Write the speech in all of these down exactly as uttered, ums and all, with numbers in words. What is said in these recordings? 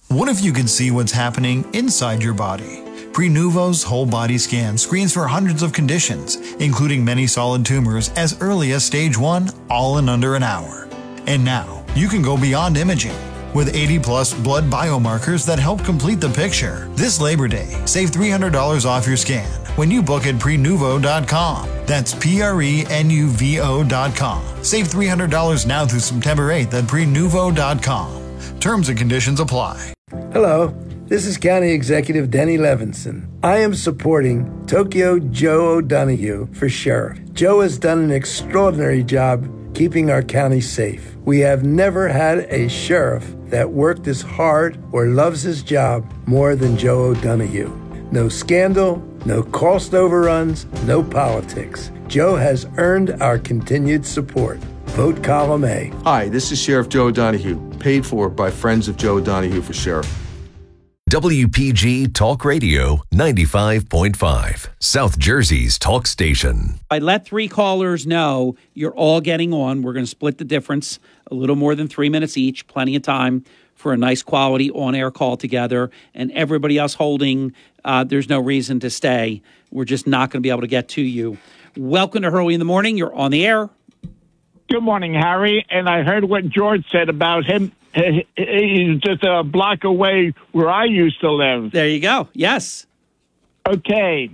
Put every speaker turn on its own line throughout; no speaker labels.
What if you could see what's happening inside your body? Prenuvo's whole body scan screens for hundreds of conditions, including many solid tumors as early as stage one, all in under an hour. And now, you can go beyond imaging. With eighty plus blood biomarkers that help complete the picture. This Labor Day, save three hundred dollars off your scan when you book at prenuvo dot com. That's P R E N U V O dot com. Save three hundred dollars now through September eighth at prenuvo dot com. Terms and conditions apply.
Hello, this is County Executive Denny Levinson. I am supporting Tokyo Joe O'Donoghue for sheriff. Joe has done an extraordinary job keeping our county safe. We have never had a sheriff that worked as hard or loves his job more than Joe O'Donoghue. No scandal, no cost overruns, no politics. Joe has earned our continued support. Vote column A.
Hi, this is Sheriff Joe O'Donoghue, paid for by Friends of Joe O'Donoghue for Sheriff.
W P G Talk Radio ninety-five point five, South Jersey's talk station.
I let three callers know you're all getting on. We're going to split the difference, a little more than three minutes each, plenty of time for a nice quality on-air call together. And everybody else holding, uh, there's no reason to stay. We're just not going to be able to get to you. Welcome to Hurley in the Morning. You're on the air.
Good morning, Harry. And I heard what George said about him. He's just a block away where I used to live.
There you go. Yes.
Okay.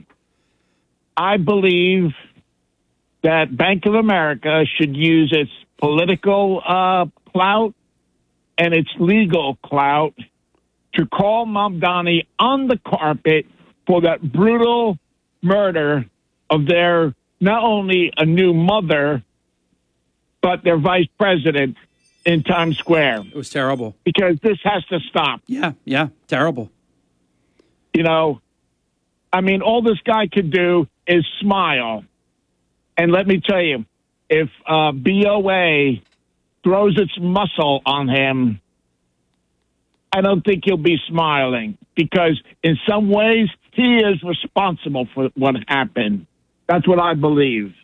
I believe that Bank of America should use its political uh, clout and its legal clout to call Mamdani on the carpet for that brutal murder of their, not only a new mother, but their vice president in Times Square.
It was terrible.
Because this has to stop.
Yeah, yeah, terrible.
You know, I mean, all this guy could do is smile. And let me tell you, if uh, B O A throws its muscle on him, I don't think he'll be smiling. Because in some ways, he is responsible for what happened. That's what I believe.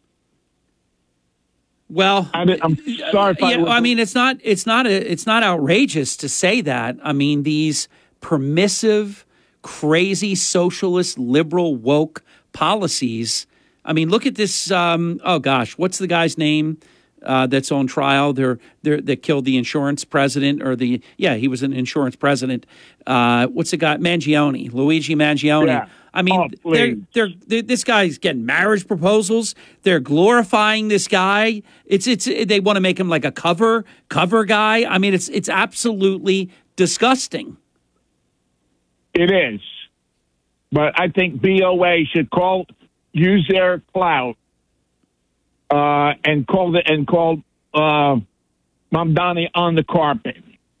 Well,
I mean, I'm sorry if I,
yeah, I mean, it's not, it's not, a, it's not outrageous to say that. I mean, these permissive, crazy, socialist, liberal, woke policies. I mean, look at this. Um, oh gosh, what's the guy's name uh, that's on trial? They're, they're, that killed the insurance president, or the yeah, he was an insurance president. Uh, what's the guy? Mangione, Luigi Mangione. Yeah. I mean, oh, they're, they're, they're, this guy's getting marriage proposals. They're glorifying this guy. It's it's they want to make him like a cover cover guy. I mean, it's it's absolutely disgusting.
It is, but I think B O A should call use their clout uh, and call the and call uh, Mamdani on the carpet.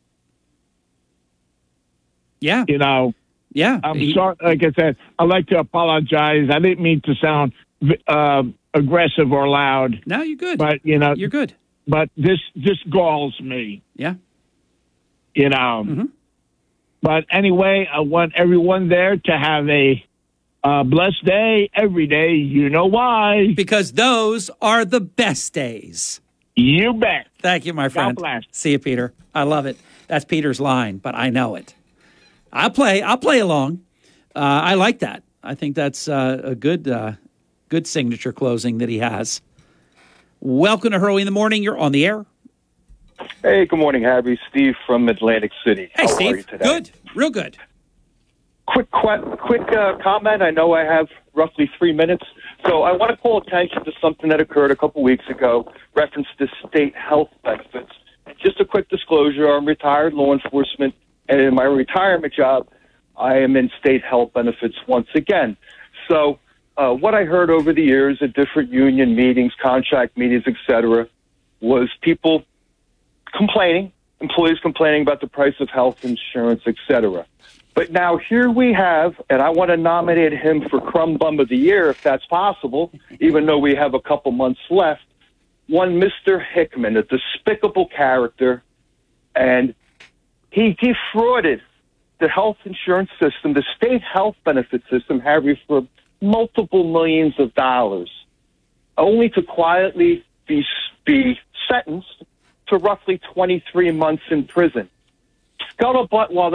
Yeah,
you know.
Yeah.
I'm
he,
sorry. Like I said, I'd like to apologize. I didn't mean to sound uh, aggressive or loud.
No, you're good.
But, you know.
You're good.
But this, this galls me.
Yeah.
You know.
Mm-hmm.
But anyway, I want everyone there to have a uh, blessed day every day. You know why?
Because those are the best days.
You bet.
Thank you, my friend.
God bless.
See you, Peter. I love it. That's Peter's line, but I know it. I'll play. I'll play along. Uh, I like that. I think that's uh, a good, uh, good signature closing that he has. Welcome to Hurley in the Morning. You're on the air.
Hey, good morning, Harry. Steve from Atlantic City.
Hey,
How
Steve.
Are you today?
Good. Real good.
Quick, quick, quick uh, comment. I know I have roughly three minutes, so I want to call attention to something that occurred a couple weeks ago, reference to state health benefits. Just a quick disclosure: I'm retired law enforcement. And in my retirement job, I am in state health benefits once again. So uh, what I heard over the years at different union meetings, contract meetings, et cetera, was people complaining, employees complaining about the price of health insurance, et cetera. But now here we have, and I want to nominate him for Crumb Bum of the Year, if that's possible, even though we have a couple months left, one Mister Hickman, a despicable character, and he defrauded the health insurance system, the state health benefit system, Harry, for multiple millions of dollars, only to quietly be, be sentenced to roughly twenty-three months in prison. Scuttlebutt while